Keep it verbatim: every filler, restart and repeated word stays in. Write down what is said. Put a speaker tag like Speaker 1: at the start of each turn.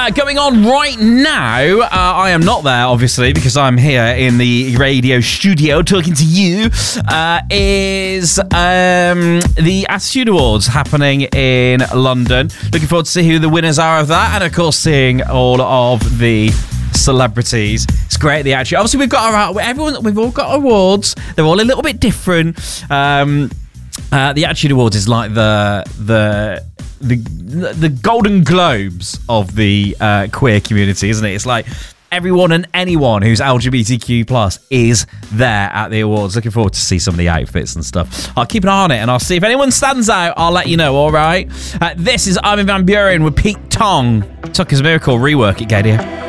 Speaker 1: uh, going on right now. Uh, I am not there, obviously, because I'm here in the radio studio talking to you. Uh, is um, the Attitude Awards happening in London. Looking forward to see who the winners are of that, and of course, seeing all of the celebrities. It's great. The Attitude. Obviously, we've got our everyone. We've all got awards. They're all a little bit different. Um, uh, the Attitude Awards is like the the. The the Golden Globes of the uh, queer community, isn't it? It's like everyone and anyone who's L G B T Q plus is there at the awards. Looking forward to see some of the outfits and stuff. I'll keep an eye on it, and I'll see if anyone stands out. I'll let you know. All right. Uh, this is Armin van Buuren with Pete Tong. Tucker's Miracle rework. It, Gadia.